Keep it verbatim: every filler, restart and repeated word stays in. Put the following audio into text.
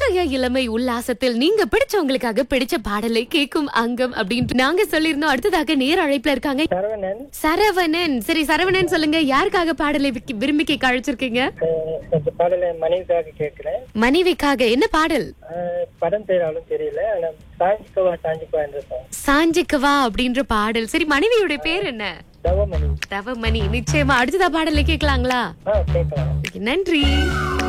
இன்றைய இளமை உல்லாசத்தில் நீங்க பிடிச்சவங்களுக்காக பிடிச்ச பாடலை கேட்கும் அங்கம் அப்படின்ட்டு நாங்க சொல்லியிருந்தோம். அடுத்ததாக நேர அழைப்புல இருக்காங்க சரவணன். சரவணன். சரி சரவணன், சொல்லுங்க யாருக்காக பாடலை விக்கி- விரும்பி கேட்க அழைச்சிருக்கீங்க? அஹ் இந்த பாடலை மனைவிக்காக கேட்கிறேன். மனைவிக்காக. என்ன பாடல்? அஹ் படம் பேராலும் தெரியல. ஆனா சாஞ்சிக்கவா சாஞ்சிக்கவா என்ற song. சாஞ்சிக்கவா அப்படின்ற பாடல். சரி, மனைவியுடைய பேர் என்ன? தவமணி. தவமணி. நிச்சயமா அடுத்ததா பாடலை கேட்கலாங்களா? ஆ கேட்கலாம். நன்றி.